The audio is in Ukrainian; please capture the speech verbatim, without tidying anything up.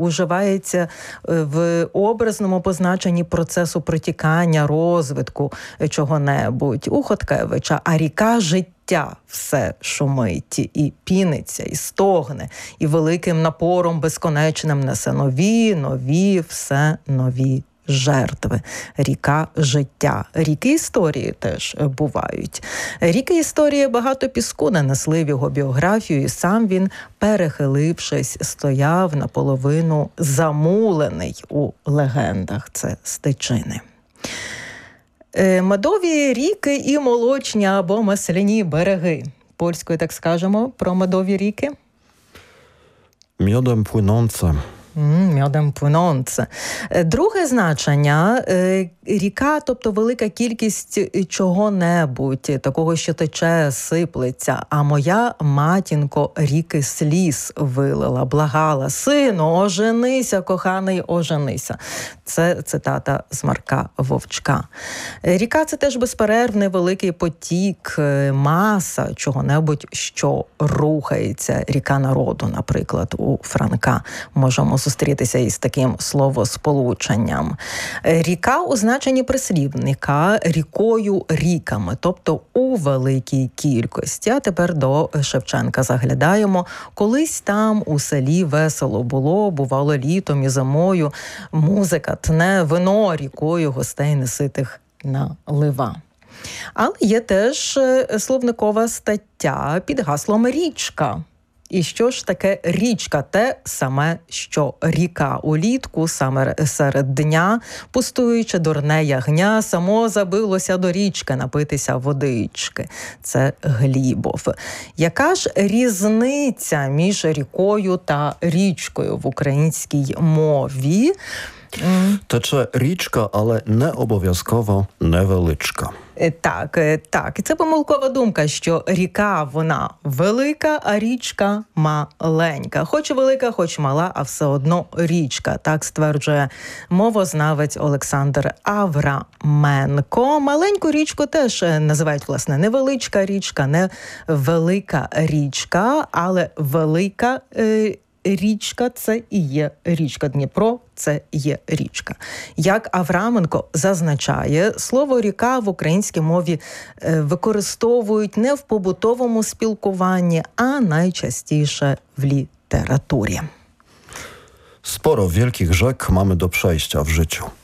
уживається в образному позначенні процесу протікання, розвитку чого-небудь у Хоткевича, а ріка життя все шумить і піниться, і стогне, і великим напором безконечним несе нові, нові, все нові жертви. Ріка життя. Ріки історії теж бувають. Ріки історії багато піску нанесли в його біографію, і сам він, перехилившись, стояв наполовину замулений у легендах. Це стечини. Медові ріки і молочні або масляні береги. Польською так скажемо про медові ріки? Miodem płynące. Мьодом пłynące. Друге значення – ріка, тобто велика кількість чого-небудь, такого, що тече, сиплеться. А моя матінко ріки сліз вилила, благала: сину, оженися, коханий, оженися. Це цитата з Марка Вовчка. Ріка – це теж безперервний великий потік, маса чого-небудь, що рухається. Ріка народу, наприклад, у Франка. Можемо зустрітися із таким словосполученням. Ріка у значенні прислівника рікою, ріками, тобто у великій кількості. А тепер до Шевченка заглядаємо. Колись там у селі весело було, бувало літом і зимою. Музика тне, вино рікою гостей неситих налива. Але є теж словникова стаття під гаслом «Річка». І що ж таке річка? Те саме, що ріка. Улітку, саме серед дня, пустуючи дурне ягня, само забилося до річки напитися водички. Це Глібов. Яка ж різниця між рікою та річкою в українській мові? Тече річка, але не обов'язково невеличка. Так, так. І це помилкова думка, що ріка, вона велика, а річка маленька. Хоч велика, хоч мала, а все одно річка. Так стверджує мовознавець Олександр Авраменко. Маленьку річку теж називають, власне, невеличка річка, не велика річка, але велика е, річка – це і є річка. Дніпро – це є річка. Як Авраменко зазначає, слово «ріка» в українській мові використовують не в побутовому спілкуванні, а найчастіше в літературі. Sporo wielkich rzek mamy do przejścia w życiu.